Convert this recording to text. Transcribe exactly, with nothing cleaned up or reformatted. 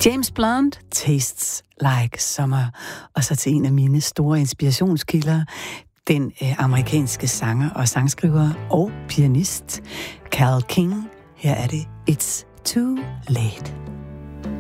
James Blunt, Tastes Like Summer. Og så til en af mine store inspirationskilder, den øh, amerikanske sanger og sangskriver og pianist, Carole King. Her er det It's Too Late.